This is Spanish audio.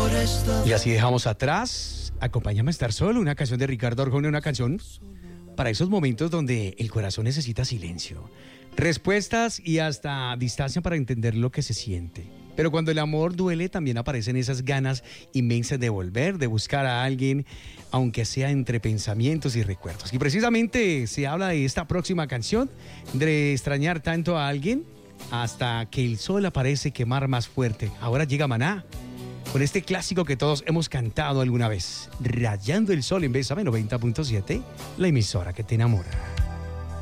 Y así dejamos atrás Acompáñame a estar solo, una canción de Ricardo Arjona, una canción para esos momentos donde el corazón necesita silencio, respuestas y hasta distancia para entender lo que se siente. Pero cuando el amor duele, también aparecen esas ganas inmensas de volver, de buscar a alguien, aunque sea entre pensamientos y recuerdos. Y precisamente se habla de esta próxima canción, de extrañar tanto a alguien hasta que el sol aparece quemar más fuerte. Ahora llega Maná, con este clásico que todos hemos cantado alguna vez, Rayando el Sol en Bésame 90.7, la emisora que te enamora.